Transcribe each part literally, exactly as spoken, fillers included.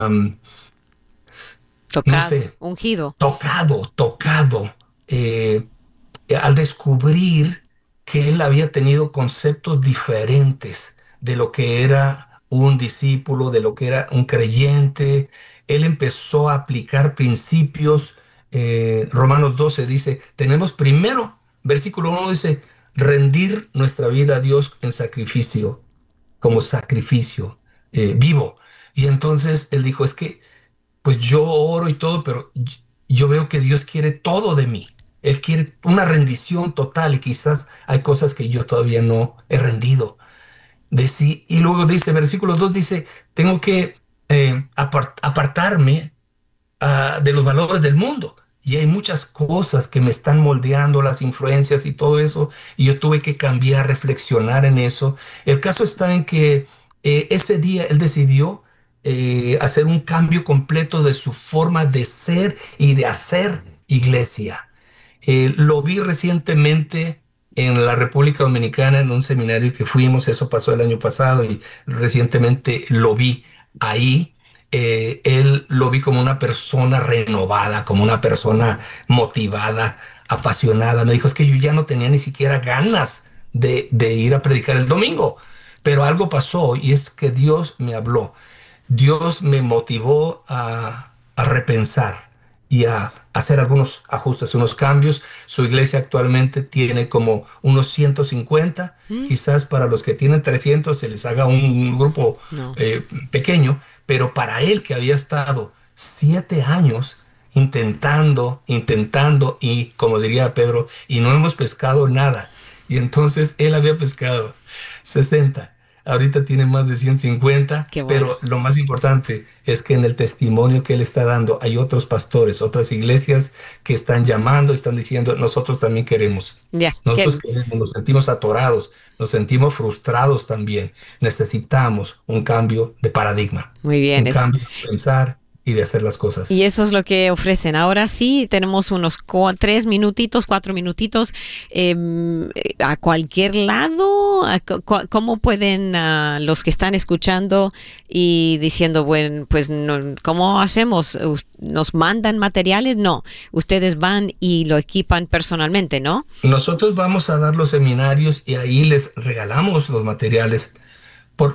um, no Tocado, sé, ungido. tocado, tocado, eh, al descubrir que él había tenido conceptos diferentes de lo que era un discípulo, de lo que era un creyente. Él empezó a aplicar principios. Eh, Romanos doce dice, tenemos primero, versículo uno dice, rendir nuestra vida a Dios en sacrificio, como sacrificio eh, vivo. Y entonces él dijo, es que pues yo oro y todo, pero y- yo veo que Dios quiere todo de mí. Él quiere una rendición total y quizás hay cosas que yo todavía no he rendido. De sí, y luego dice, versículo dos dice, tengo que eh, apart- apartarme ah, de los valores del mundo. Y hay muchas cosas que me están moldeando, las influencias y todo eso, y yo tuve que cambiar, reflexionar en eso. El caso está en que eh, ese día él decidió eh, hacer un cambio completo de su forma de ser y de hacer iglesia. Eh, lo vi recientemente en la República Dominicana en un seminario que fuimos, eso pasó el año pasado y recientemente lo vi ahí. Eh, él lo vi como una persona renovada, como una persona motivada, apasionada. Me dijo, es que yo ya no tenía ni siquiera ganas de, de ir a predicar el domingo, pero algo pasó y es que Dios me habló. Dios me motivó a, a repensar y a hacer algunos ajustes, unos cambios. Su iglesia actualmente tiene como unos ciento cincuenta. ¿Mm? Quizás para los que tienen trescientos se les haga un grupo No. eh, pequeño, pero para él que había estado siete años intentando, intentando y como diría Pedro, y no hemos pescado nada. Y entonces él había pescado sesenta. Ahorita tiene más de ciento cincuenta, Qué bueno. pero lo más importante es que en el testimonio que él está dando hay otros pastores, otras iglesias que están llamando, están diciendo, nosotros también queremos. Ya, Nosotros qué queremos, nos sentimos atorados, nos sentimos frustrados también. Necesitamos un cambio de paradigma, muy bien. un Es- cambio de pensar y de hacer las Y cosas. eso es lo que ofrecen. Ahora sí, tenemos unos cua- tres minutitos, cuatro minutitos em, eh, a cualquier lado. A cu- cu- ¿Cómo pueden ah, los que están escuchando y diciendo, bueno, pues, no, ¿cómo hacemos? Us- ¿Nos mandan materiales? No, ustedes van y lo equipan personalmente, ¿no? Nosotros vamos a dar los seminarios y ahí les regalamos los materiales. Por,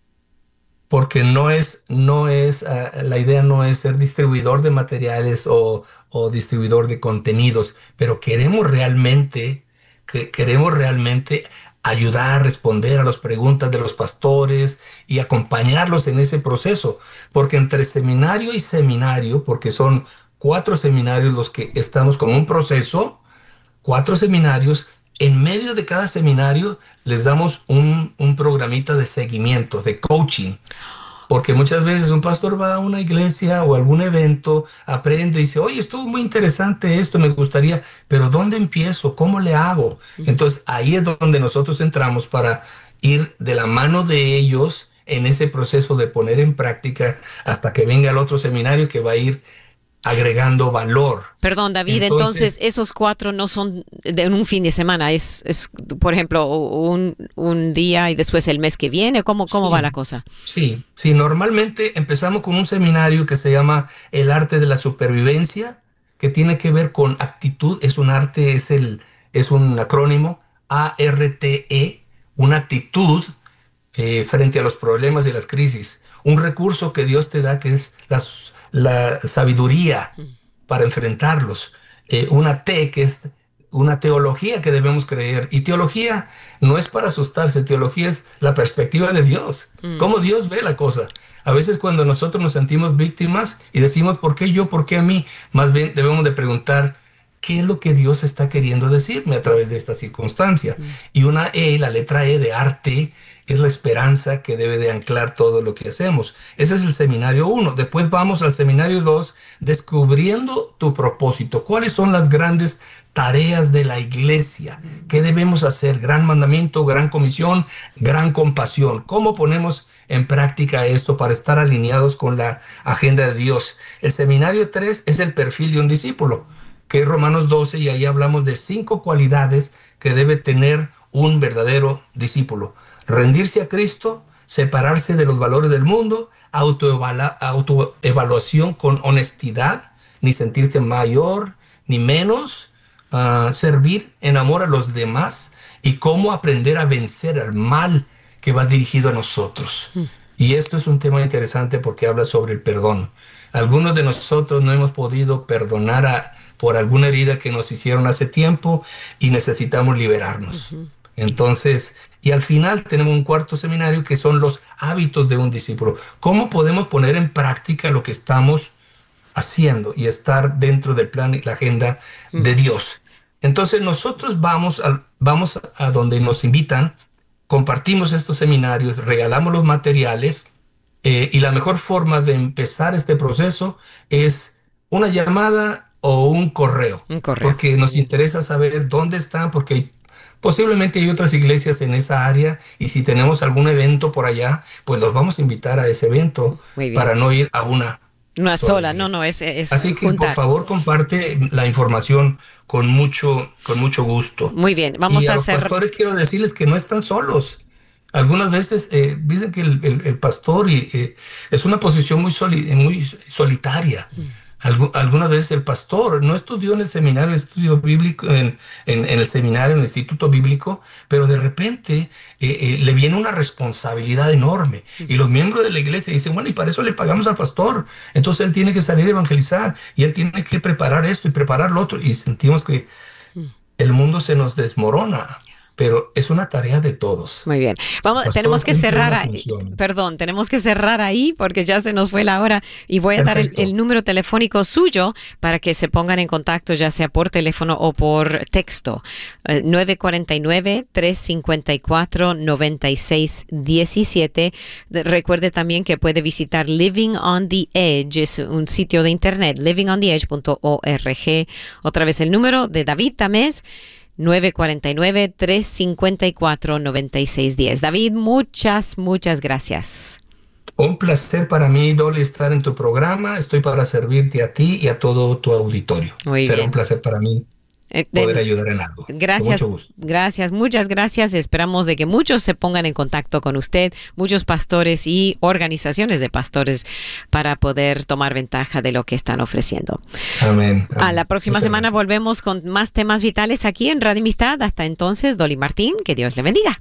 porque no es, no es, ah, la idea no es ser distribuidor de materiales o, o distribuidor de contenidos, pero queremos realmente, que, queremos realmente ayudar a responder a las preguntas de los pastores y acompañarlos en ese proceso, porque entre seminario y seminario, porque son cuatro seminarios los que estamos con un proceso, cuatro seminarios. En medio de cada seminario les damos un, un programita de seguimiento, de coaching, porque muchas veces un pastor va a una iglesia o algún evento, aprende y dice, oye, estuvo muy interesante esto, me gustaría, pero ¿dónde empiezo? ¿Cómo le hago? Ujú. Entonces ahí es donde nosotros entramos para ir de la mano de ellos en ese proceso de poner en práctica hasta que venga el otro seminario que va a ir agregando valor. Perdón, David, entonces Entonces, esos cuatro no son de un fin de semana, es, es por ejemplo, un, un día y después el mes que viene, ¿cómo, cómo va la sí, cosa? sí, sí, normalmente empezamos con un seminario que se llama El arte de la supervivencia, que tiene que ver con actitud, es un arte, es el, es un acrónimo, A R T E, una actitud eh, frente a los problemas y las crisis, un recurso que Dios te da que es la, s- la sabiduría para enfrentarlos, eh, una T que es una teología que debemos creer. Y teología no es para asustarse, teología es la perspectiva de Dios, Mm, cómo Dios ve la cosa. A veces cuando nosotros nos sentimos víctimas y decimos, ¿por qué yo? ¿Por qué a mí? Más bien debemos de preguntar, ¿qué es lo que Dios está queriendo decirme a través de esta circunstancia? mm. Y una E, la letra E de arte, es la esperanza que debe de anclar todo lo que hacemos. Ese es el seminario uno. Después vamos al seminario dos, descubriendo tu propósito. ¿Cuáles son las grandes tareas de la iglesia? ¿Qué debemos hacer? Gran mandamiento, gran comisión, gran compasión. ¿Cómo ponemos en práctica esto para estar alineados con la agenda de Dios? El seminario tres es el perfil de un discípulo, que es Romanos doce, y ahí hablamos de cinco cualidades que debe tener un verdadero discípulo. Rendirse a Cristo, separarse de los valores del mundo, autoevala- autoevaluación con honestidad, ni sentirse mayor ni menos, ah, servir en amor a los demás y cómo aprender a vencer al mal que va dirigido a nosotros. Y esto es un tema interesante porque habla sobre el perdón. Algunos de nosotros no hemos podido perdonar a- por alguna herida que nos hicieron hace tiempo y necesitamos liberarnos. Entonces, y al final tenemos un cuarto seminario que son los hábitos de un discípulo. ¿Cómo podemos poner en práctica lo que estamos haciendo y estar dentro del plan y la agenda de Dios? Entonces nosotros vamos a, vamos a donde nos invitan, compartimos estos seminarios, regalamos los materiales, eh, y la mejor forma de empezar este proceso es una llamada o un correo, Un correo. porque nos interesa saber dónde están, porque hay- posiblemente hay otras iglesias en esa área y si tenemos algún evento por allá, pues los vamos a invitar a ese evento Muy bien. para no ir a una Una sola sola, iglesia. no, no, es, es Así que por juntar. favor comparte la información con mucho, con mucho gusto. Muy bien, vamos Y a a los hacer... pastores quiero decirles que no están solos. Algunas veces eh, dicen que el, el- el pastor y, eh, es una posición muy, soli- muy solitaria. Algu- algunas veces el pastor no estudió en el seminario, estudió bíblico, en, en- en el seminario, en el instituto bíblico, pero de repente eh, eh, le viene una responsabilidad enorme. Y los miembros de la iglesia dicen, bueno, y para eso le pagamos al pastor. Entonces él tiene que salir a evangelizar y él tiene que preparar esto y preparar lo otro. Y sentimos que el mundo se nos desmorona, pero es una tarea de todos. Muy bien. Vamos, Pastor, tenemos que cumple cerrar una ahí. función. Perdón, tenemos que cerrar ahí porque ya se nos fue la hora y voy a dar el, Perfecto. el número telefónico suyo para que se pongan en contacto ya sea por teléfono o por texto. Eh, nueve cuatro nueve, tres cinco cuatro, nueve seis uno siete. De- Recuerde también que puede visitar Living on the Edge, es un sitio de internet, living on the edge punto org. Otra vez el número de David Tamés, nueve cuatro nueve, tres cinco cuatro, nueve seis uno cero. David, muchas, muchas gracias. Un placer para mí, Dolly, estar en tu programa. Estoy para servirte a ti y a todo tu auditorio. Muy Será bien. un placer para mí Eh, poder de- ayudar en algo. Con Gracias, mucho gusto. gracias, muchas gracias. Esperamos de que muchos se pongan en contacto con usted, muchos pastores y organizaciones de pastores para poder tomar ventaja de lo que están ofreciendo. Amén. A amén. la próxima Muchas semana gracias. volvemos con más temas vitales aquí en Radio Amistad. Hasta entonces, Dolly Martín, que Dios le bendiga.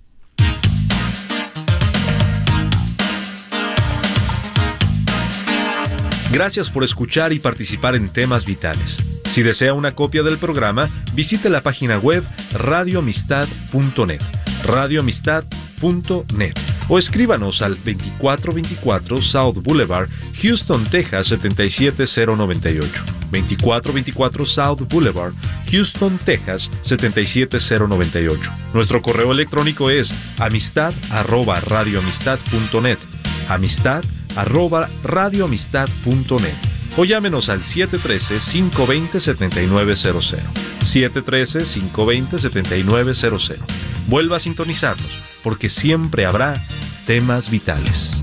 Gracias por escuchar y participar en Temas Vitales. Si desea una copia del programa, visite la página web radio amistad punto net, radio amistad punto net, o escríbanos al veinticuatro veinticuatro South Boulevard, Houston, Texas setenta y siete cero noventa y ocho. veinticuatro veinticuatro South Boulevard, Houston, Texas setenta y siete cero noventa y ocho. Nuestro correo electrónico es amistad arroba radio amistad punto net, amistad arroba radio amistad punto net, o llámenos al siete uno tres, cinco dos cero, siete nueve cero cero, siete uno tres, cinco dos cero, siete nueve cero cero. Vuelva a sintonizarnos, porque siempre habrá temas vitales.